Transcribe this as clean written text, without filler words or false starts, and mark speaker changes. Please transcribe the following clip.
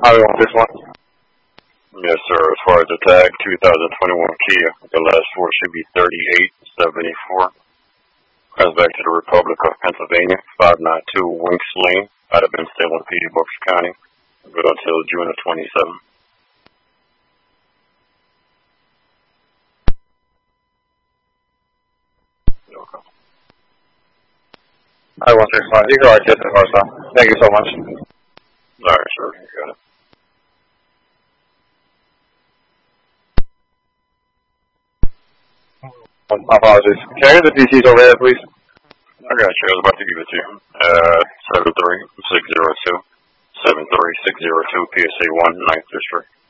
Speaker 1: Highway 161.
Speaker 2: Yes, sir. As far as the tag, 2021 Kia. The last four should be 3874. Comes back to the Republic of Pennsylvania, 592 Winks Lane, out of Bensalem, P. Berks County. Good until June of 27. Okay.
Speaker 1: Highway 161. You can RTS the car stop. Thank you so much.
Speaker 2: All right, sir. You got it.
Speaker 1: My apologies. Can I get the PCs over there, please?
Speaker 2: I got you. I was about to give it to you. 73602. 73602 PSA 1, 9th District.